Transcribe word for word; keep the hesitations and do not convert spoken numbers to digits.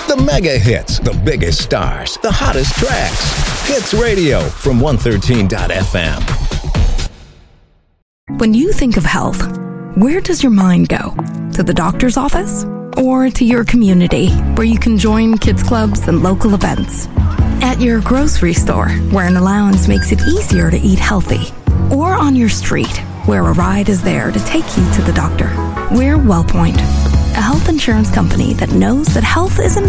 The mega hits, the biggest stars, the hottest tracks. Hits Radio from one thirteen dot f m. When you think of health, where does your mind go? To the doctor's office? Or to your community, where you can join kids clubs and local events? At your grocery store, where an allowance makes it easier to eat healthy? Or on your street, where a ride is there to take you to the doctor? We're WellPoint, a health insurance company that knows that health isn't